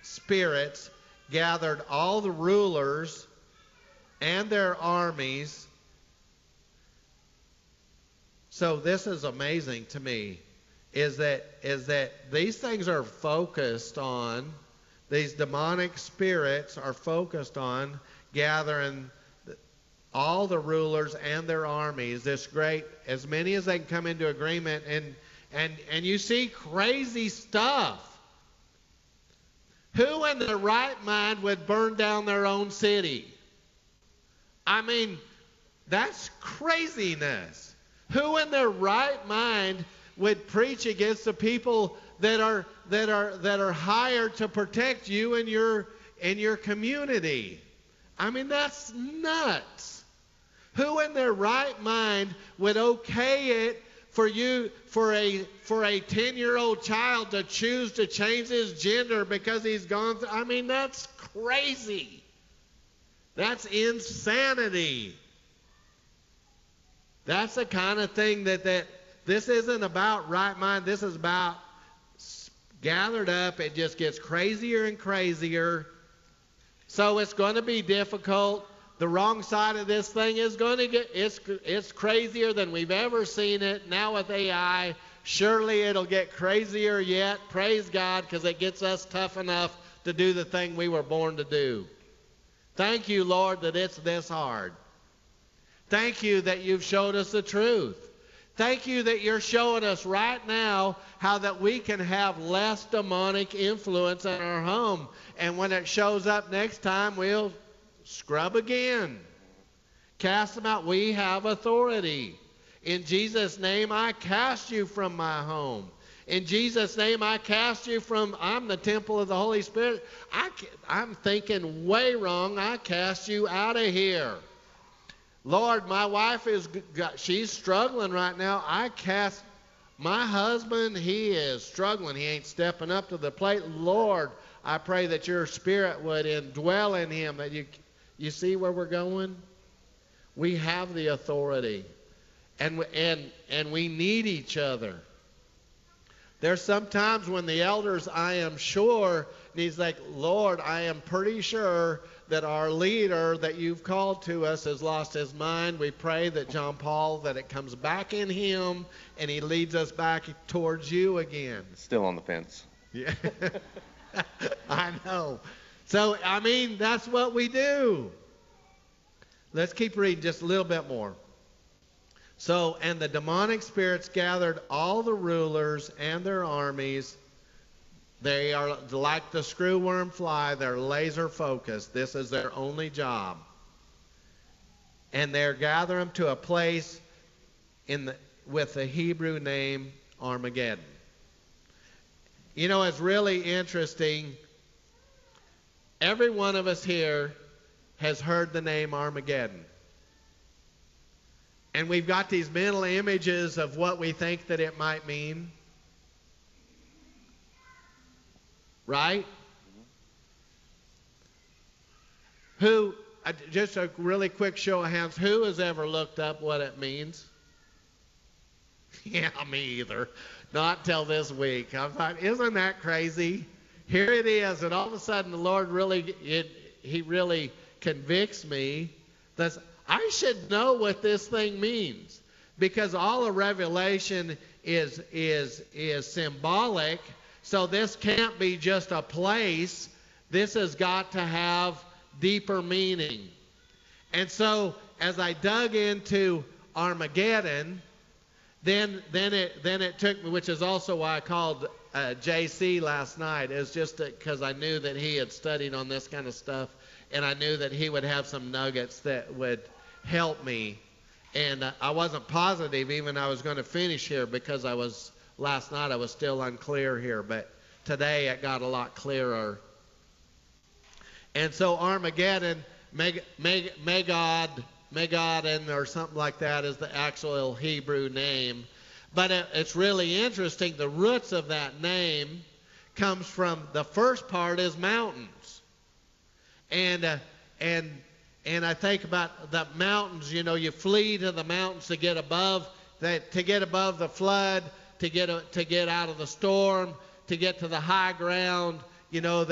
spirits gathered all the rulers and their armies. So this is amazing to me, is that these things are focused on, these demonic spirits are focused on gathering all the rulers and their armies, this great, as many as they can come into agreement, and you see crazy stuff. Who in their right mind would burn down their own city? I mean, that's craziness. Who in their right mind would preach against the people that are hired to protect you and your community? I mean, that's nuts. Who in their right mind would okay it for a 10-year-old child to choose to change his gender because he's gone through? I mean, that's crazy. That's insanity. That's the kind of thing that this isn't about right mind. This is about gathered up. It just gets crazier and crazier. So it's going to be difficult. The wrong side of this thing is going to get, it's crazier than we've ever seen it. Now with AI, surely it'll get crazier yet. Praise God, because it gets us tough enough to do the thing we were born to do. Thank you, Lord, that it's this hard. Thank you that you've showed us the truth. Thank you that you're showing us right now how that we can have less demonic influence in our home. And when it shows up next time, we'll scrub again. Cast them out. We have authority. In Jesus' name, I cast you from my home. In Jesus' name, I cast you from, I'm the temple of the Holy Spirit. I'm thinking way wrong. I cast you out of here. Lord, my wife she's struggling right now. I cast my husband, he is struggling. He ain't stepping up to the plate. Lord, I pray that your spirit would indwell in him. That you see where we're going? We have the authority. And we need each other. There's some times when the elders, I am sure, and he's like, Lord, I am pretty sure that our leader that you've called to us has lost his mind. We pray that John Paul, that it comes back in him and he leads us back towards you again. Still on the fence. Yeah, I know. So, I mean, that's what we do. Let's keep reading just a little bit more. So, and the demonic spirits gathered all the rulers and their armies. They are like the screwworm fly. They're laser focused. This is their only job. And they're gathering them to a place with the Hebrew name Armageddon. You know, it's really interesting. Every one of us here has heard the name Armageddon. And we've got these mental images of what we think that it might mean. Right? Who, just a really quick show of hands, who has ever looked up what it means? Yeah, me either. Not till this week. I thought, isn't that crazy? Here it is, and all of a sudden the Lord He really convicts me that I should know what this thing means, because all of Revelation is symbolic. So this can't be just a place. This has got to have deeper meaning. And so as I dug into Armageddon, then it took me, which is also why I called JC last night, is just because I knew that he had studied on this kind of stuff, and I knew that he would have some nuggets that would help me. And I wasn't positive even I was going to finish here, because last night I was still unclear here, but today it got a lot clearer. And so Armageddon, Megadon or something like that is the actual Hebrew name. But it's really interesting. The roots of that name comes from, the first part is mountains. And I think about the mountains. You know, you flee to the mountains to get above the flood, to get out of the storm, to get to the high ground. You know,